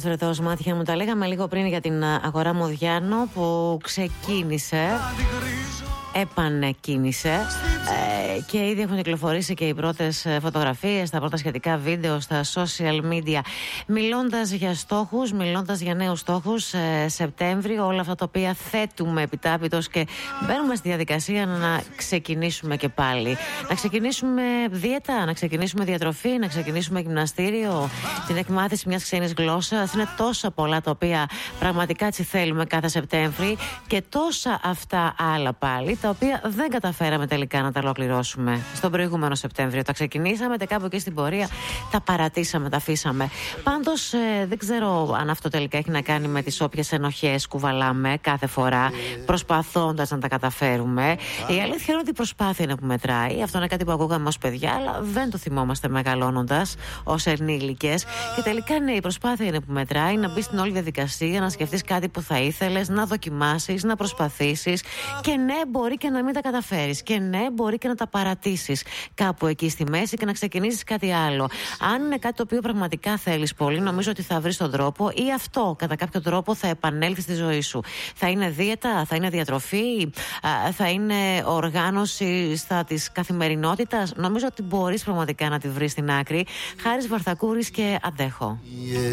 Βρετός, μάτια μου τα λέγαμε λίγο πριν για την αγορά Μοδιάνο που ξεκίνησε, επανεκκίνησε και ήδη έχουν κυκλοφορήσει και οι πρώτες φωτογραφίες, τα πρώτα σχετικά βίντεο στα social media. Μιλώντας για στόχους, μιλώντας για νέους στόχους, Σεπτέμβριο, όλα αυτά τα οποία θέτουμε επιτάπητος και μπαίνουμε στη διαδικασία να ξεκινήσουμε και πάλι. Να ξεκινήσουμε δίαιτα, να ξεκινήσουμε διατροφή, να ξεκινήσουμε γυμναστήριο, την εκμάθηση μιας ξένης γλώσσας. Είναι τόσα πολλά τα οποία πραγματικά έτσι θέλουμε κάθε Σεπτέμβρη και τόσα αυτά άλλα πάλι τα οποία δεν καταφέραμε τελικά να τα ολοκληρώσουμε στον προηγούμενο Σεπτέμβριο. Τα ξεκινήσαμε και κάπου εκεί στην πορεία τα παρατήσαμε, τα αφήσαμε. Πάντως δεν ξέρω αν αυτό τελικά έχει να κάνει με τις όποιες ενοχές κουβαλάμε κάθε φορά προσπαθώντας να τα καταφέρουμε. Η αλήθεια είναι ότι η προσπάθεια είναι που μετράει. Αυτό είναι κάτι που ακούγαμε ως παιδιά, αλλά δεν το θυμόμαστε μεγαλώνοντας ως ενήλικες. Και τελικά ναι, η προσπάθεια είναι που μετράει, να μπεις στην όλη διαδικασία, να σκεφτείς κάτι που θα ήθελες, να δοκιμάσεις, να προσπαθήσεις. Και ναι, μπορεί και να μην τα καταφέρεις. Και ναι, μπορεί και να τα παρατήσεις κάπου εκεί στη μέση και να ξεκινήσεις κάτι άλλο. Αν είναι κάτι το οποίο πραγματικά θέλεις πολύ, νομίζω ότι θα βρεις τον τρόπο ή αυτό κατά κάποιο τρόπο θα επανέλθει στη ζωή σου. Θα είναι δίαιτα, θα είναι διατροφή, θα είναι οργάνωση της καθημερινότητας. Νομίζω ότι μπορείς πραγματικά να τη βρεις στην άκρη. Χάρης Βαρθακούρης και Αντέχω.